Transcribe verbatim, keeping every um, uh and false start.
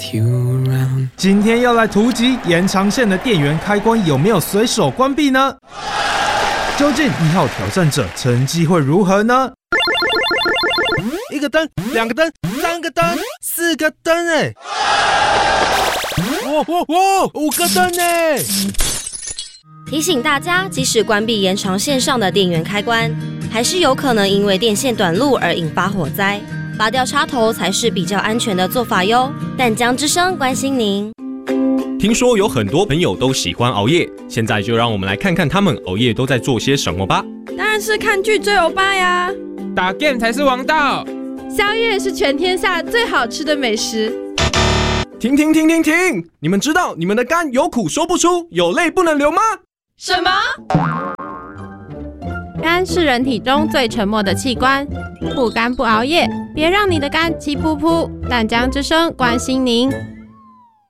with you around。 今天要来突击延长线的电源开关有没有随手关闭呢？究竟一号挑战者成绩会如何呢？一个灯，两个灯，三个灯，四个灯哎！哇哇哇！五个灯哎！ 提醒大家，即使关闭延长线上的电源开关，还是有可能因为电线短路而引发火灾。拔掉插头才是比较安全的做法哟。淡江之声关心您。 听说有很多朋友都喜欢熬夜，现在就让我们来看看他们熬夜都在做些什么吧。 当然是看剧追欧巴呀， 打 game 才是王道， 宵夜是全天下最好吃的美食。 停停停停停！你们知道你们的肝有苦说不出，有泪不能流吗？ 什么？ 肝是人体中最沉默的器官，不肝不熬夜，别让你的肝气噗噗。淡江之声关心您。